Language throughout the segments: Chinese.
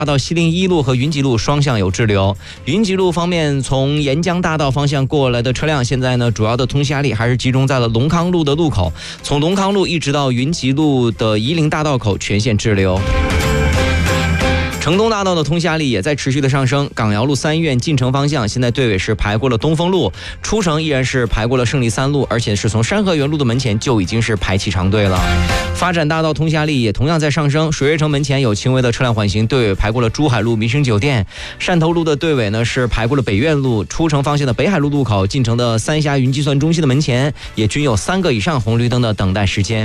大道西陵一路和云集路双向有滞留。云集路方面，从沿江大道方向过来的车辆，现在呢主要的通行压力还是集中在了龙康路的路口，从龙康路一直到云集路的夷陵大道口全线滞留。城东大道的通行压力也在持续的上升，港瑶路3医院进城方向，现在队尾是排过了东风路，出城依然是排过了胜利3路，而且是从山河园路的门前就已经是排起长队了。发展大道通行压力也同样在上升，水悦城门前有轻微的车辆缓行，队尾排过了珠海路民生酒店，汕头路的队尾呢是排过了北苑路，出城方向的北海路路口，进城的三峡云计算中心的门前也均有3个以上红绿灯的等待时间。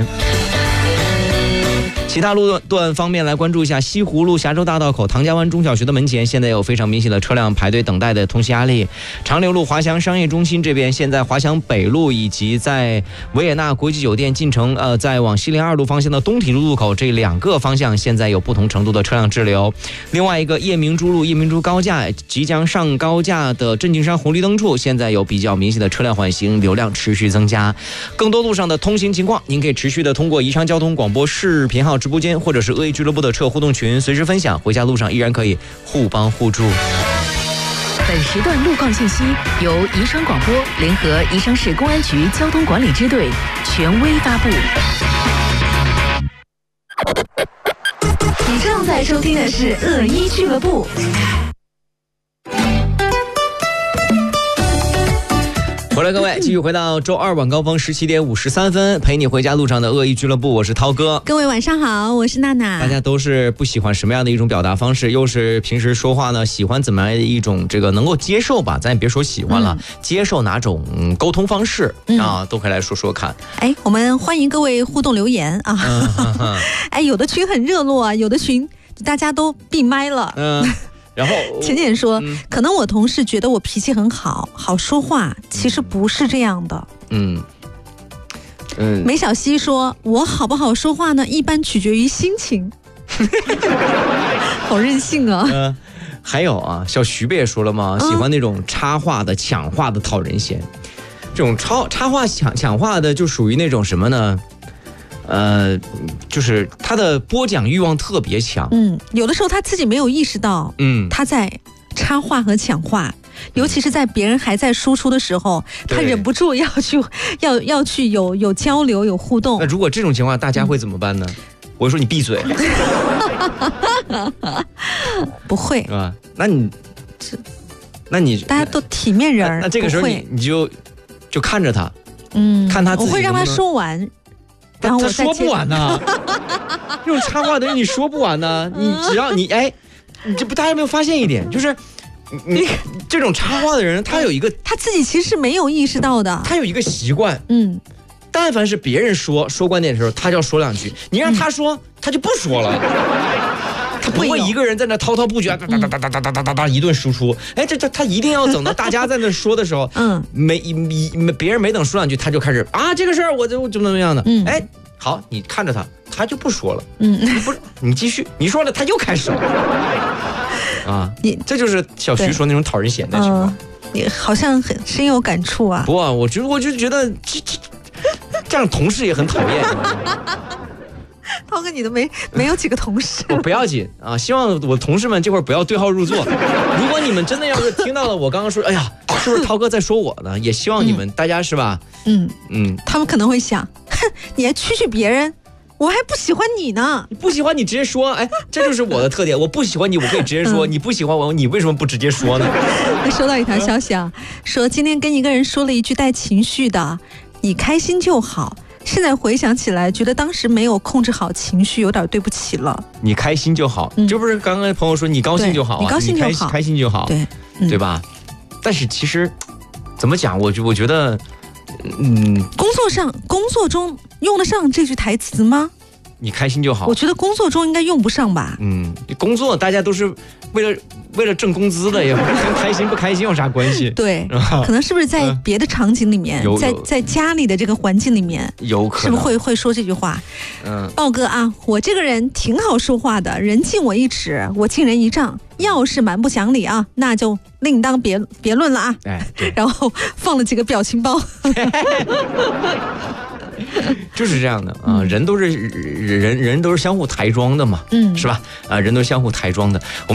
其他路段方面来关注一下，西湖路霞洲大道口唐家湾中小学的门前现在有非常明显的车辆排队等待的通行压力。长流路华翔商业中心这边，现在华翔北路以及在维也纳国际酒店进城在往西陵2路方向的东体路路口这2个方向现在有不同程度的车辆滞留。另外一个夜明珠路夜明珠高架即将上高架的镇静山红绿灯处，现在有比较明显的车辆缓行，流量持续增加。更多路上的通行情况，您可以持续的通过宜昌交通广播视频号直播间或者是恶意俱乐部的车友互动群随时分享，回家路上依然可以互帮互助。 本时段路况信息由宜昌广播联合宜昌市公安局交通管理支队权威发布。 你正在收听的是恶意俱乐部。 回来各位，继续回到周二晚高峰17点53分，陪你回家路上的恶意俱乐部，我是涛哥。 各位晚上好，我是娜娜。 大家都是不喜欢什么样的一种表达方式，又是平时说话呢喜欢怎么样的一种这个能够接受吧，咱也别说喜欢了，接受哪种沟通方式啊，都可以来说说看。 哎，我们欢迎各位互动留言啊。哎，有的群很热络啊，有的群大家都闭麦了。 然后浅浅说，可能我同事觉得我脾气很好，好说话，其实不是这样的。梅小溪说，我好不好说话呢，一般取决于心情。好任性啊。 还有啊，小徐不也说了吗？喜欢那种插话的、抢话的讨人嫌。这种插话抢话的就属于那种什么呢？就是他的播讲欲望特别强。 有的时候他自己没有意识到，他在插话和抢话，尤其是在别人还在输出的时候，他忍不住要去有交流有互动。 那如果这种情况，大家会怎么办呢？我说你闭嘴。 不会是吧？那你大家都体面人， 那这个时候你就看着他，看他自己能不能， 我会让他说完。然后他说不完呢。这种插话的人你说不完呢。你只要你这不，大家有没有发现一点，就是你这种插话的人，他有一个他自己其实是没有意识到的， 他有一个习惯，但凡是别人说观点的时候，他就要说2句，你让他说，他就不说了。他不会一个人在那滔滔不绝，哒一顿输出。他一定要等到大家在那说的时候，别人没等说2句，他就开始啊，这个事儿我就怎么样的。好，你看着他就不说了。不是你继续，你说了他又开始了。啊，这就是小徐说那种讨人嫌的情况。 你好像很深有感触啊。 不啊，我就觉得这样同事也很讨厌。 涛哥，你都没有几个同事。 我不要紧啊，希望我同事们这会儿不要对号入座。如果你们真的要是听到了我刚刚说，哎呀，是不是涛哥在说我呢？也希望你们大家是吧？ 他们可能会想，哼，你还蛐别人，我还不喜欢你呢。 你不喜欢你直接说，这就是我的特点。我不喜欢你，我可以直接说；你不喜欢我，你为什么不直接说呢？ 收到一条消息啊，说今天跟一个人说了一句带情绪的，你开心就好。现在回想起来，觉得当时没有控制好情绪，有点对不起了。你开心就好，这不是刚刚朋友说你高兴就好， 你高兴就好， 开心就好，对吧？但是其实怎么讲，我觉得， 工作中用得上这句台词吗？ 你开心就好。 我觉得工作中应该用不上吧。 工作大家都是为了挣工资的，也不是跟开心不开心有啥关系。 对，可能是不是在别的场景里面，在家里的这个环境里面， 有可能是不是会说这句话？豹哥啊，我这个人挺好说话的，人敬我1尺，我敬人1丈。要是蛮不讲理啊，那就另当别论了啊。然后放了几个表情包。 就是这样的啊，人都是相互抬桩的嘛，是吧？人都是相互抬桩的。